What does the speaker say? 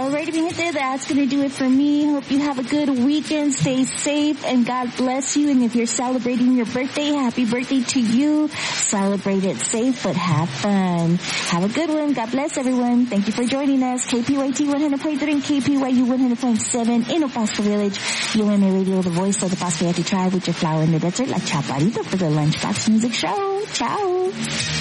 Alrighty, mi gente, that's going to do it for me. Hope you have a good weekend. Stay safe and God bless you. And if you're celebrating your birthday, happy birthday to you. Celebrate it safe, but have fun. Have a good one. God bless everyone. Thank you for joining us. KPYT 100.3 and KPYU 100.7 in El Paso Village. UMA Radio, the voice of the Paso Yaqui tribe with your flower in the desert, like Chaparrito for the Lunchbox Music Show. Ciao.